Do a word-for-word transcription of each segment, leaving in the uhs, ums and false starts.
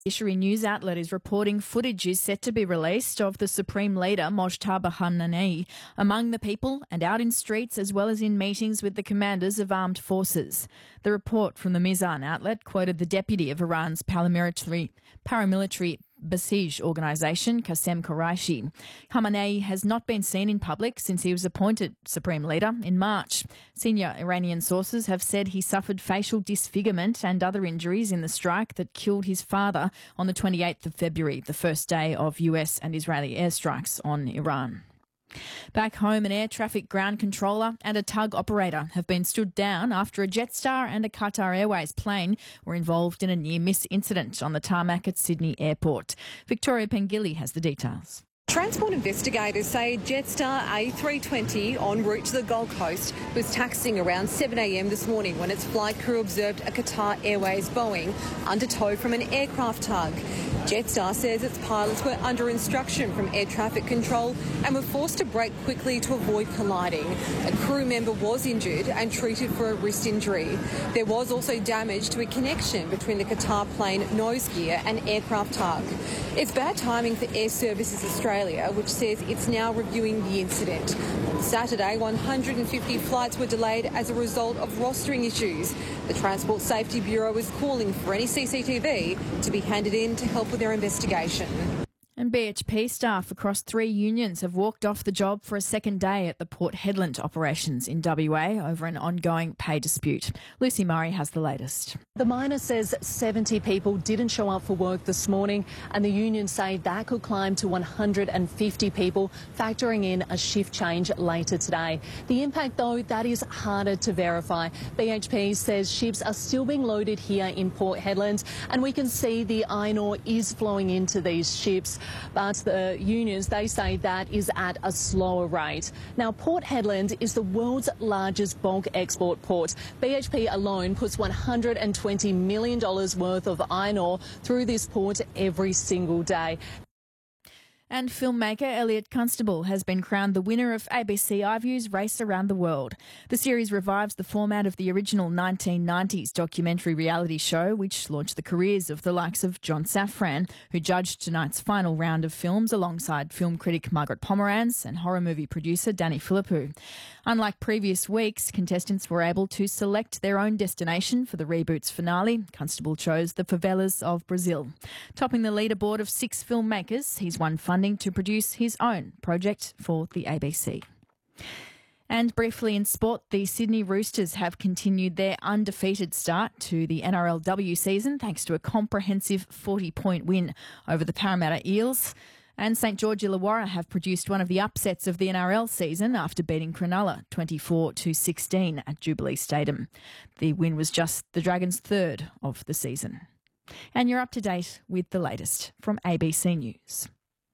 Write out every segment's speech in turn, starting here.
Judiciary news outlet is reporting footage is set to be released of the Supreme Leader, Mojtaba Khamenei, among the people and out in streets as well as in meetings with the commanders of armed forces. The report from the Mizan outlet quoted the deputy of Iran's paramilitary, paramilitary Basij organisation, Qasem Qureshi. Khamenei has not been seen in public since he was appointed Supreme Leader in March. Senior Iranian sources have said he suffered facial disfigurement and other injuries in the strike that killed his father on the twenty-eighth of February, the first day of U S and Israeli airstrikes on Iran. Back home, an air traffic ground controller and a tug operator have been stood down after a Jetstar and a Qatar Airways plane were involved in a near-miss incident on the tarmac at Sydney Airport. Victoria Pengilly has the details. Transport investigators say Jetstar A three twenty en route to the Gold Coast was taxiing around seven a m this morning when its flight crew observed a Qatar Airways Boeing under tow from an aircraft tug. Jetstar says its pilots were under instruction from air traffic control and were forced to brake quickly to avoid colliding. A crew member was injured and treated for a wrist injury. There was also damage to a connection between the Qatar plane nose gear and aircraft tug. It's bad timing for Air Services Australia, which says it's now reviewing the incident. On Saturday, one hundred fifty flights were delayed as a result of rostering issues. The Transport Safety Bureau is calling for any C C T V to be handed in to help with their investigation. And B H P staff across three unions have walked off the job for a second day at the Port Hedland operations in W A over an ongoing pay dispute. Lucy Murray has the latest. The miner says seventy people didn't show up for work this morning, and the unions say that could climb to one hundred fifty people, factoring in a shift change later today. The impact, though, that is harder to verify. B H P says ships are still being loaded here in Port Hedland, and we can see the iron ore is flowing into these ships. But the unions, they say that is at a slower rate. Now, Port Hedland is the world's largest bulk export port. B H P alone puts one hundred twenty million dollars worth of iron ore through this port every single day. And filmmaker Elliot Constable has been crowned the winner of A B C iView's Race Around the World. The series revives the format of the original nineteen nineties documentary reality show, which launched the careers of the likes of John Safran, who judged tonight's final round of films alongside film critic Margaret Pomeranz and horror movie producer Danny Philippou. Unlike previous weeks, contestants were able to select their own destination for the reboot's finale. Constable chose the favelas of Brazil. Topping the leaderboard of six filmmakers, he's won funding to produce his own project for the A B C. And briefly in sport, the Sydney Roosters have continued their undefeated start to the N R L W season thanks to a comprehensive forty-point win over the Parramatta Eels. And St George Illawarra have produced one of the upsets of the N R L season after beating Cronulla twenty-four to sixteen at Jubilee Stadium. The win was just the Dragons' third of the season. And you're up to date with the latest from A B C News.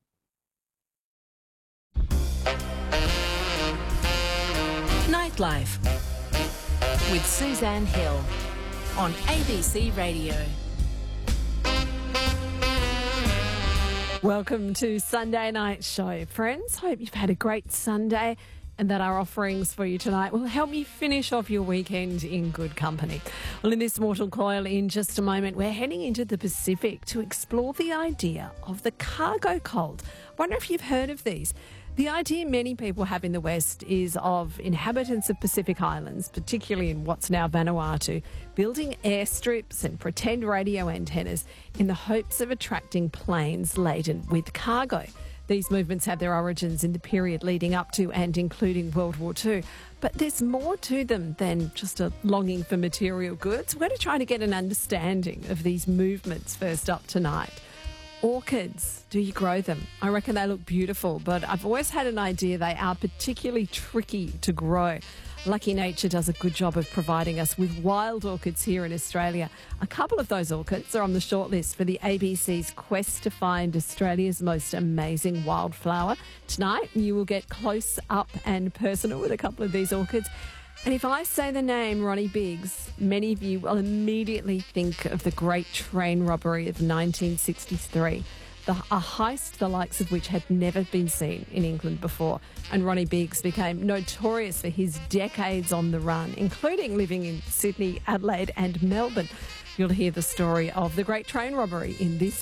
Nightlife with Suzanne Hill on A B C Radio. Welcome to Sunday Night Show, friends. Hope you've had a great Sunday and that our offerings for you tonight will help you finish off your weekend in good company. Well, in this Mortal Coil, in just a moment, we're heading into the Pacific to explore the idea of the cargo cult. I wonder if you've heard of these. The idea many people have in the West is of inhabitants of Pacific Islands, particularly in what's now Vanuatu, building airstrips and pretend radio antennas in the hopes of attracting planes laden with cargo. These movements have their origins in the period leading up to and including World War Two. But there's more to them than just a longing for material goods. We're going to try to get an understanding of these movements first up tonight. Orchids, do you grow them? I reckon they look beautiful, but I've always had an idea they are particularly tricky to grow. Lucky Nature does a good job of providing us with wild orchids here in Australia. A couple of those orchids are on the shortlist for the A B C's quest to find Australia's most amazing wildflower. Tonight, you will get close up and personal with a couple of these orchids. And if I say the name Ronnie Biggs, many of you will immediately think of the great train robbery of nineteen sixty-three, the, a heist the likes of which had never been seen in England before. And Ronnie Biggs became notorious for his decades on the run, including living in Sydney, Adelaide and Melbourne. You'll hear the story of the great train robbery in this